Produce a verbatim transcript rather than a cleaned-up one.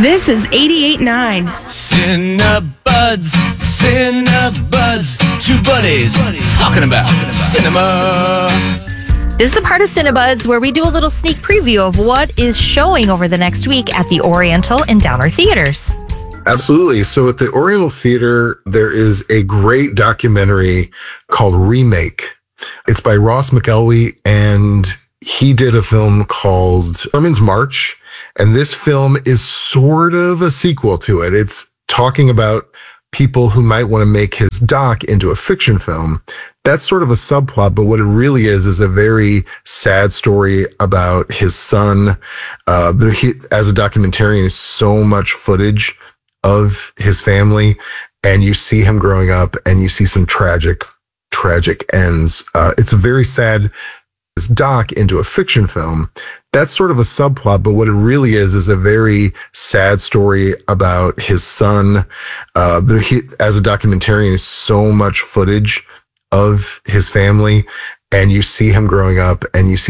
This is eighty-eight point nine. Cinebuds, Cinebuds, two buddies talking about cinema. This is the part of Cinebuds where we do a little sneak preview of what is showing over the next week at the Oriental and Downer Theaters. Absolutely. So at the Oriental Theater, there is a great documentary called Remake. It's by Ross McElwee, and he did a film called Herman's March. And this film is sort of a sequel to it. It's talking about people who might want to make his doc into a fiction film. That's sort of a subplot, but what it really is is a very sad story about his son. Uh, there, he, as a documentarian, is so much footage of his family, and you see him growing up, and you see some tragic, tragic ends. Uh, it's a very sad his doc into a fiction film. That's sort of a subplot, but what it really is is a very sad story about his son. Uh, there, he, as a documentarian, is so much footage of his family, and you see him growing up, and you see